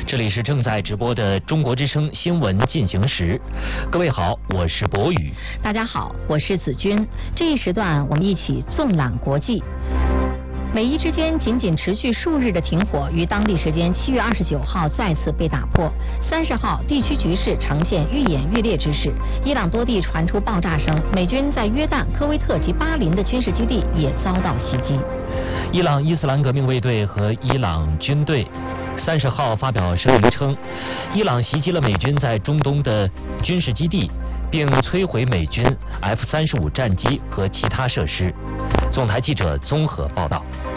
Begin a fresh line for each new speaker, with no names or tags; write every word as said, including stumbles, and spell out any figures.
这里是正在直播的中国之声新闻进行时，各位好，我是博宇。
大家好，我是子君。这一时段我们一起纵览国际。美伊之间仅仅持续数日的停火，于当地时间七月二十九号再次被打破。三十号，地区局势呈现愈演愈烈之势，伊朗多地传出爆炸声，美军在约旦、科威特及巴林的军事基地也遭到袭击。
伊朗伊斯兰革命卫队和伊朗军队三十号发表声明称，伊朗袭击了美军在中东的军事基地，并摧毁美军 F 三十五战机和其他设施。总台记者综合报道。